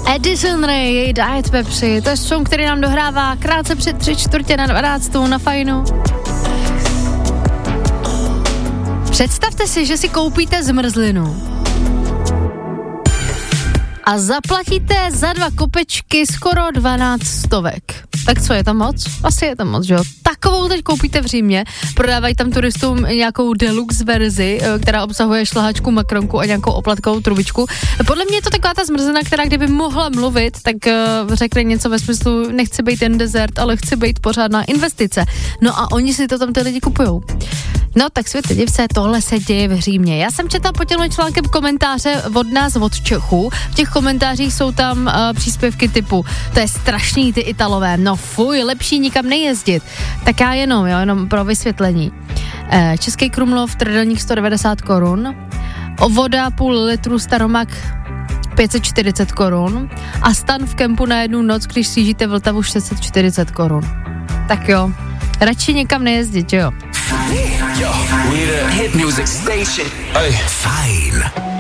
Addison Rae, Diet Pepsi, to je song, který nám dohrává krátce před 3:45 na Fajnu. Představte si, že si koupíte zmrzlinu a zaplatíte za 2 kopečky skoro 12 stovek. Tak co, je tam moc? Asi je tam moc, že jo? Takovou teď koupíte v Římě, prodávají tam turistům nějakou deluxe verzi, která obsahuje šlahačku, makronku a nějakou oplatkovou trubičku. Podle mě je to taková ta zmrzlina, která kdyby mohla mluvit, tak řekne něco ve smyslu, nechci být jen dezert, ale chci být pořádná investice. No a oni si to tam ty lidi kupujou. No tak světe div se, tohle se děje v Římě. Já jsem četla pod těmhle článkem komentáře od nás, od Čechů. V těch komentářích jsou tam příspěvky typu, to je strašný ty Italové, no fuj, lepší nikam nejezdit. Tak já jenom pro vysvětlení. Český Krumlov, trdelník 190 korun, voda půl litru Staromak 540 korun a stan v kempu na jednu noc, když sjíždíte Vltavu 640 korun. Tak jo, radši někam nejezdit, jo? Yo, we the hit music station. Hey. Fajn.